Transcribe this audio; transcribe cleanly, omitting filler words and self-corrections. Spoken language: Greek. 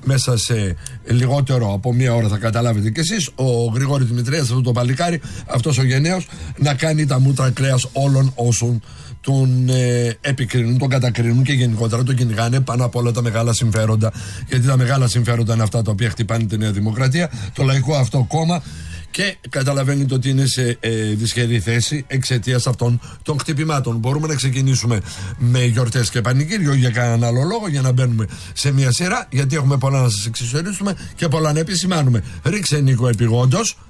μέσα σε λιγότερο από μία ώρα, θα καταλάβετε κι εσείς, ο Γρηγόρης Δημητρίας, αυτό το παλικάρι, αυτός ο γενναίος, να κάνει τα μούτρα κρέας όλων όσων τον επικρίνουν, τον κατακρίνουν και γενικότερα τον κυνηγάνε, πάνω από όλα τα μεγάλα συμφέροντα. Γιατί τα μεγάλα συμφέροντα είναι αυτά τα οποία χτυπάνε τη Νέα Δημοκρατία, το λαϊκό αυτό κόμμα, και καταλαβαίνετε ότι είναι σε δυσχερή θέση εξαιτίας αυτών των χτυπημάτων. Μπορούμε να ξεκινήσουμε με γιορτές και πανηγύρια για κανέναν άλλο λόγο, για να μπαίνουμε σε μια σειρά, γιατί έχουμε πολλά να σας εξισορίσουμε και πολλά να επισημάνουμε. Ρίξε, Νίκο, επειγόντως.